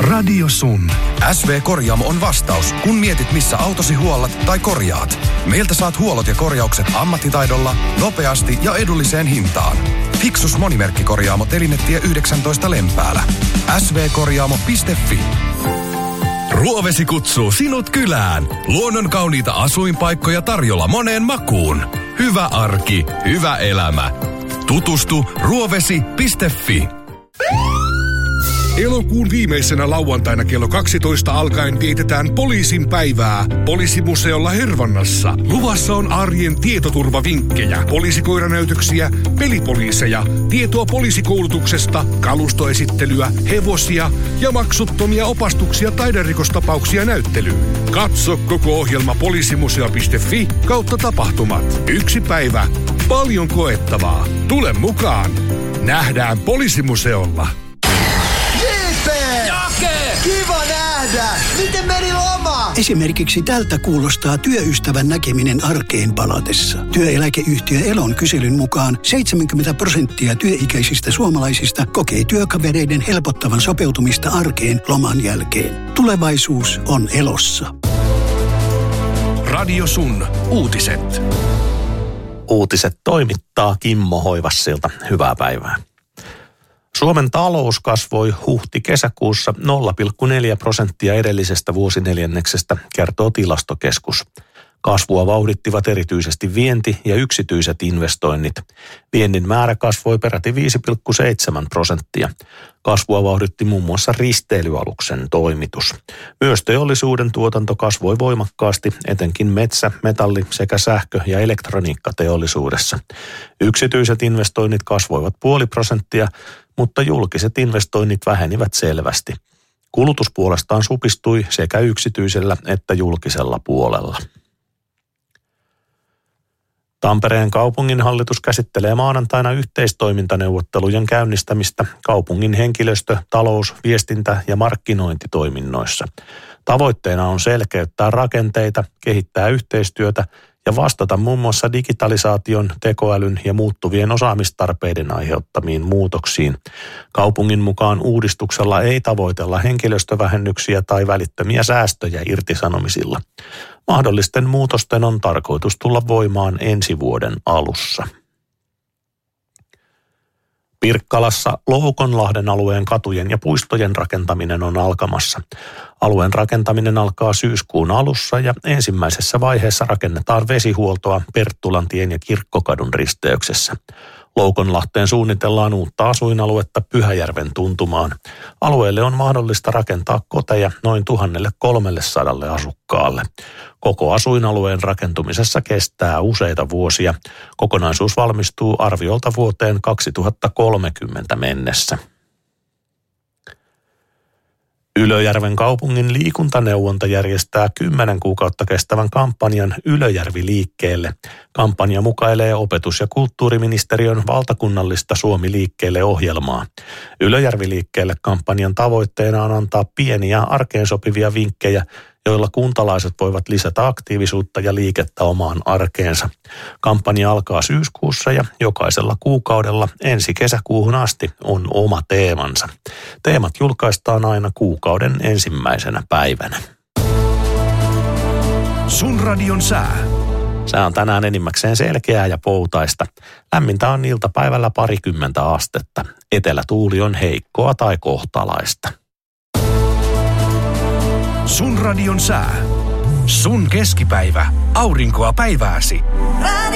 Radio Sun. SV Korjaamo on vastaus, kun mietit missä autosi huollat tai korjaat. Meiltä saat huollot ja korjaukset ammattitaidolla, nopeasti ja edulliseen hintaan. Fiksus Monimerkkikorjaamo Telinetie 19 Lempäälä. svkorjaamo.fi. Ruovesi kutsuu sinut kylään. Luonnon kauniita asuinpaikkoja tarjolla moneen makuun. Hyvä arki, hyvä elämä. Tutustu ruovesi.fi. Elokuun viimeisenä lauantaina kello 12 alkaen vietetään poliisin päivää Poliisimuseolla Hervannassa. Luvassa on arjen tietoturvavinkkejä, poliisikoiranäytöksiä, pelipoliiseja, tietoa poliisikoulutuksesta, kalustoesittelyä, hevosia ja maksuttomia opastuksia taiderikostapauksia näyttelyyn. Katso koko ohjelma poliisimuseo.fi/tapahtumat. Yksi päivä, paljon koettavaa. Tule mukaan. Nähdään Poliisimuseolla. Kiva nähdä! Miten meni loma? Esimerkiksi tältä kuulostaa työystävän näkeminen arkeen palatessa. Työeläkeyhtiö Elon kyselyn mukaan 70% työikäisistä suomalaisista kokee työkavereiden helpottavan sopeutumista arkeen loman jälkeen. Tulevaisuus on Elossa. Radio Sun. Uutiset. Uutiset toimittaa Kimmo Hoivassilta. Hyvää päivää. Suomen talous kasvoi huhti-kesäkuussa 0,4% edellisestä vuosineljänneksestä, kertoo Tilastokeskus. Kasvua vauhdittivat erityisesti vienti ja yksityiset investoinnit. Viennin määrä kasvoi peräti 5,7%. Kasvua vauhditti muun muassa risteilyaluksen toimitus. Myös teollisuuden tuotanto kasvoi voimakkaasti, etenkin metsä-, metalli- sekä sähkö- ja elektroniikkateollisuudessa. Yksityiset investoinnit kasvoivat 0,5%, mutta julkiset investoinnit vähenivät selvästi. Kulutus puolestaan supistui sekä yksityisellä että julkisella puolella. Tampereen kaupunginhallitus käsittelee maanantaina yhteistoimintaneuvottelujen käynnistämistä kaupungin henkilöstö-, talous-, viestintä- ja markkinointitoiminnoissa. Tavoitteena on selkeyttää rakenteita, kehittää yhteistyötä ja vastata muun muassa digitalisaation, tekoälyn ja muuttuvien osaamistarpeiden aiheuttamiin muutoksiin. Kaupungin mukaan uudistuksella ei tavoitella henkilöstövähennyksiä tai välittömiä säästöjä irtisanomisilla. Mahdollisten muutosten on tarkoitus tulla voimaan ensi vuoden alussa. Pirkkalassa Loukonlahden alueen katujen ja puistojen rakentaminen on alkamassa. Alueen rakentaminen alkaa syyskuun alussa ja ensimmäisessä vaiheessa rakennetaan vesihuoltoa Perttulantien ja Kirkkokadun risteyksessä. Loukonlahteen suunnitellaan uutta asuinaluetta Pyhäjärven tuntumaan. Alueelle on mahdollista rakentaa koteja noin 1300 asukkaalle. Koko asuinalueen rakentumisessa kestää useita vuosia. Kokonaisuus valmistuu arviolta vuoteen 2030 mennessä. Ylöjärven kaupungin liikuntaneuvonta järjestää 10 kuukautta kestävän kampanjan Ylöjärvi liikkeelle. Kampanja mukailee opetus- ja kulttuuriministeriön valtakunnallista Suomi liikkeelle -ohjelmaa. Ylöjärvi liikkeelle -kampanjan tavoitteena on antaa pieniä arkeen sopivia vinkkejä, joilla kuntalaiset voivat lisätä aktiivisuutta ja liikettä omaan arkeensa. Kampanja alkaa syyskuussa ja jokaisella kuukaudella ensi kesäkuuhun asti on oma teemansa. Teemat julkaistaan aina kuukauden ensimmäisenä päivänä. Sun radion sää. Sää on tänään enimmäkseen selkeää ja poutaista. Lämmintä on iltapäivällä 20 astetta. Etelätuuli on heikkoa tai kohtalaista. Sun radion sää. Sun keskipäivä. Aurinkoa päivääsi.